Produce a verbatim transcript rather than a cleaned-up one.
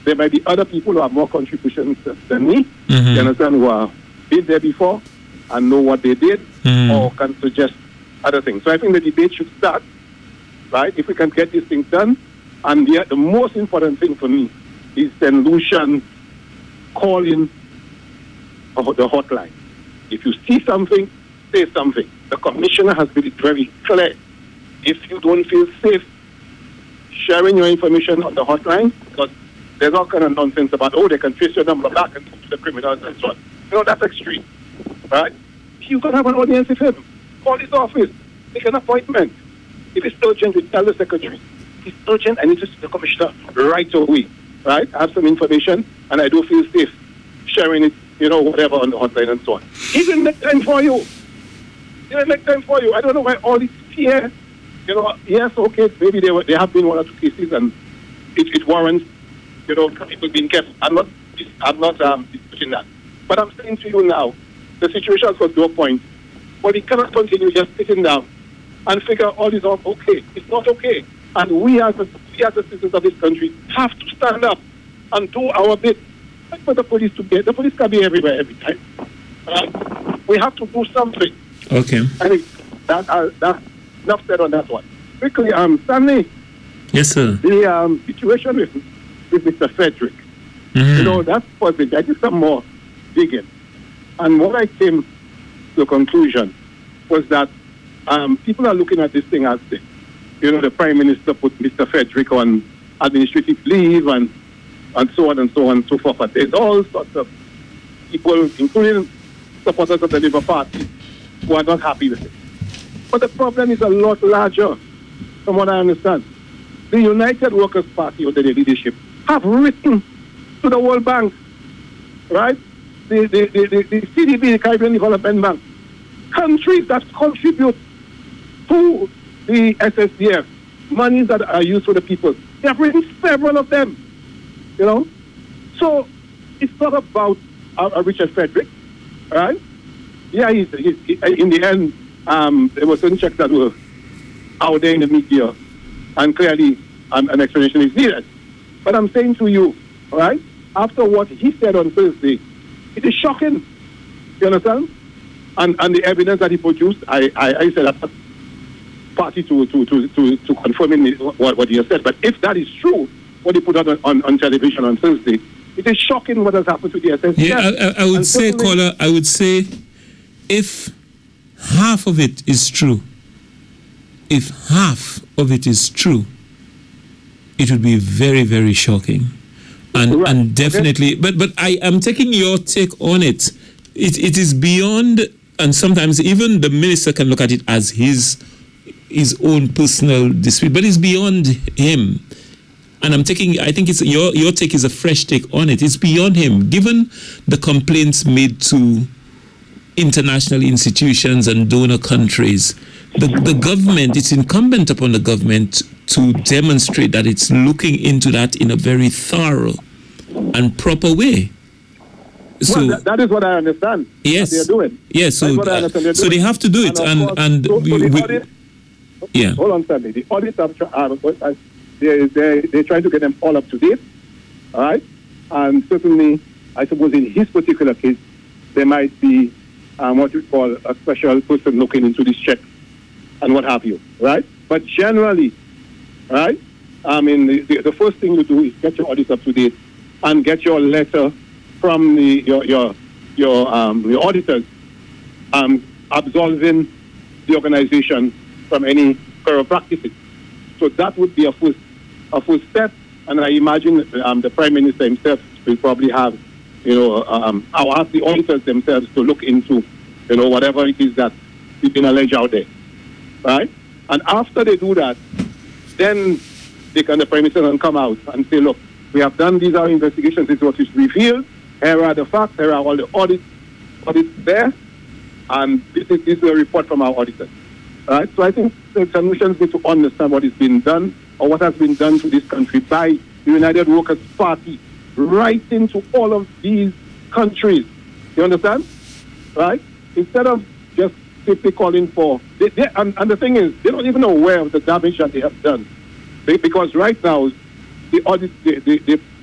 there might be other people who have more contributions than me, mm-hmm. you understand, who have been there before and know what they did, mm-hmm. or can suggest other things. So I think the debate should start, right, if we can get these things done. And the, the most important thing for me is Saint Lucian calling the hotline. If you see something, say something. The commissioner has been very clear. If you don't feel safe sharing your information on the hotline, because there's all kind of nonsense about, oh, they can trace your number back and talk to the criminals and so on. You know, that's extreme, right? You can have an audience with him. Call his office. Make an appointment. If it's urgent, we tell the secretary. If it's urgent, I need to see the commissioner right away, right? I have some information, and I don't feel safe sharing it, you know, whatever on the hotline and so on. He will make time for you. He will make time for you. I don't know why all this fear, you know, yes, okay, maybe there, were, there have been one or two cases, and it, it warrants, you know, people being kept. I'm not, I'm not um, disputing that. But I'm saying to you now, the situation has got to a point where we cannot continue just sitting down and figure all this out. Okay, it's not okay. And we as, a, we as the citizens of this country have to stand up and do our bit. Not for the police to be, the police can be everywhere every time. Uh, we have to do something. Okay. I think that, uh, that's enough said on that one. Quickly, um, Stanley. Yes, sir. The um, situation with, with Mister Frederick, mm-hmm. you know, that's positive. I did some more digging. And what I came to the conclusion was that um, people are looking at this thing as, the, you know, the Prime Minister put Mister Frederick on administrative leave and and so on and so on and so forth. But there's all sorts of people, including supporters of the Labour Party, who are not happy with it. But the problem is a lot larger, from what I understand. The United Workers' Party, under their leadership, have written to the World Bank, right? The, the, the, the, the C D B, the Caribbean Development Bank, countries that contribute to the S S D F, monies that are used for the people. They have written several of them, you know. So it's not about uh, uh, Richard Frederick, right? Yeah, he's, he's, he, in the end, um, there were certain checks that were out there in the media, and clearly um, an explanation is needed. But I'm saying to you, right, after what he said on Thursday, it is shocking. You understand? And and the evidence that he produced, I I, I said that party to to to to, to confirming what, what he has said. But if that is true, what he put out on, on, on television on Thursday, it is shocking what has happened to the S S D F. Yeah, I, I would and say, caller, I would say, if half of it is true, if half of it is true, it would be very, very shocking. And right. and definitely, okay. but but I am taking your take on it. It it is beyond, and sometimes even the minister can look at it as his his own personal dispute, but it's beyond him. And I'm taking, I think it's your your take is a fresh take on it. It's beyond him, given the complaints made to international institutions and donor countries. The the government, it's incumbent upon the government to demonstrate that it's looking into that in a very thorough and proper way. So well, that, that is what I understand. Yes, they're doing. Yes, so uh, so doing. They have to do it, and and, and so, we, so we, audit, yeah. Hold on, Stanley. The audits are uh, they they they're trying to get them all up to date, all right. And certainly, I suppose in his particular case, there might be um, what we call a special person looking into this check and what have you, right? But generally, right? I mean, the, the, the first thing you do is get your audits up to date and get your letter from the your your your um your auditors um absolving the organization from any corrupt practices. So that would be a first a first step, and I imagine um, the Prime Minister himself will probably have, you know, um I'll ask the auditors themselves to look into, you know, whatever it is that has been alleged out there, right? And after they do that, then they can the Prime Minister can come out and say, look, we have done these our investigations, this is what is revealed, here are the facts, here are all the audits, audits there, and this is, this is a report from our auditors. Right? So I think the solutions need to understand what is being done or what has been done to this country by the United Workers' Party, right into all of these countries. You understand? Right? Instead of just simply calling for, they, they, and, and the thing is, they don't even know where of the damage that they have done. They, because right now, the audit, they, they, they